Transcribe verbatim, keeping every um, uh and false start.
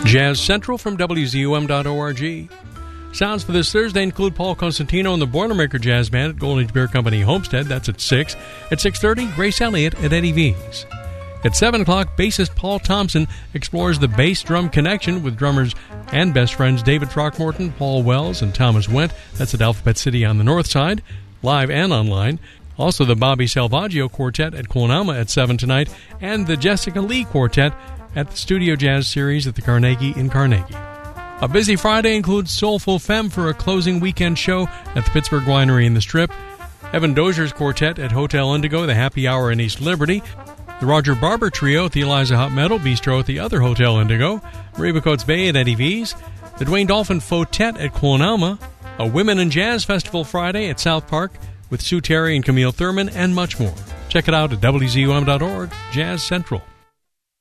Jazz Central from W Z U M dot org. Sounds for this Thursday include Paul Constantino and the Boilermaker Jazz Band at Golden Age Beer Company Homestead. That's at six. At six thirty, Grace Elliott at Eddie V's. At seven o'clock, bassist Paul Thompson explores the bass drum connection with drummers and best friends David Throckmorton, Paul Wells, and Thomas Wendt. That's at Alphabet City on the north side, live and online. Also the Bobby Salvaggio Quartet at Quonama at seven tonight, and the Jessica Lee Quartet at the Studio Jazz Series at the Carnegie in Carnegie. A busy Friday includes Soulful Femme for a closing weekend show at the Pittsburgh Winery in the Strip, Evan Dozier's Quartet at Hotel Indigo, the Happy Hour in East Liberty, the Roger Barber Trio at the Eliza Hot Metal Bistro at the other Hotel Indigo, Marie Coates Bay at Eddie V's, the Dwayne Dolphin Fotet at Quonama, a Women in Jazz Festival Friday at South Park with Sue Terry and Camille Thurman, and much more. Check it out at W Z U M dot org, Jazz Central.